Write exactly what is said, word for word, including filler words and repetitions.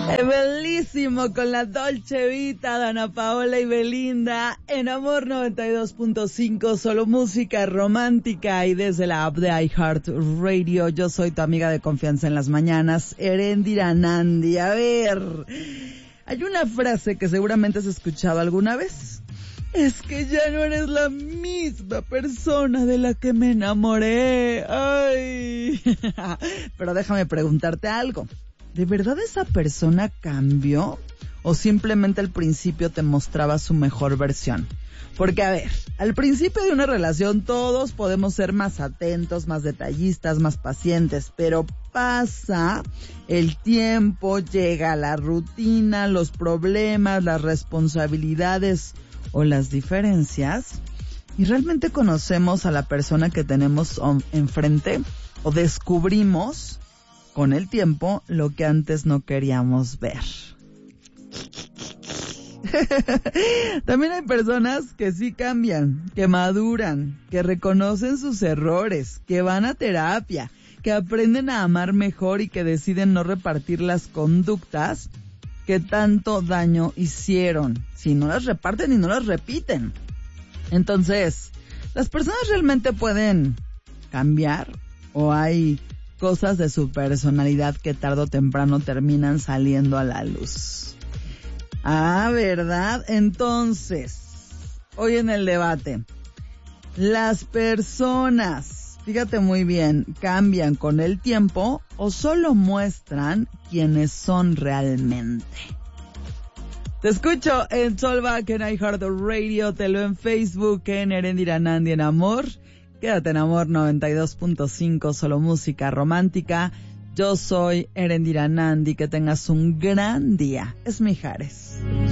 Es bellísimo con la Dolce Vita, Dana Paola y Belinda en Amor noventa y dos punto cinco, solo música romántica y desde la app de iHeartRadio. Yo soy tu amiga de confianza en las mañanas, Eréndira Nandi. A ver, hay una frase que seguramente has escuchado alguna vez. Es que ya no eres la misma persona de la que me enamoré. Ay. Pero déjame preguntarte algo. ¿De verdad esa persona cambió? ¿O simplemente al principio te mostraba su mejor versión? Porque, a ver, al principio de una relación todos podemos ser más atentos, más detallistas, más pacientes, pero pasa el tiempo, llega la rutina, los problemas, las responsabilidades o las diferencias, y realmente conocemos a la persona que tenemos enfrente o descubrimos con el tiempo lo que antes no queríamos ver. También hay personas que sí cambian, que maduran, que reconocen sus errores, que van a terapia, que aprenden a amar mejor y que deciden no repartir las conductas que tanto daño hicieron. Si no las reparten y no las repiten. Entonces, ¿las personas realmente pueden cambiar? ¿O hay cosas de su personalidad que tarde o temprano terminan saliendo a la luz? Ah, ¿verdad? Entonces, hoy en el debate, ¿las personas, fíjate muy bien, cambian con el tiempo o solo muestran quiénes son realmente? Te escucho en Solvac, en iHeartRadio, te leo en Facebook, en Eréndira Nandi en Amor. Quédate en Amor noventa y dos punto cinco, solo música romántica. Yo soy Eréndira Nandi, que tengas un gran día. Es Mijares.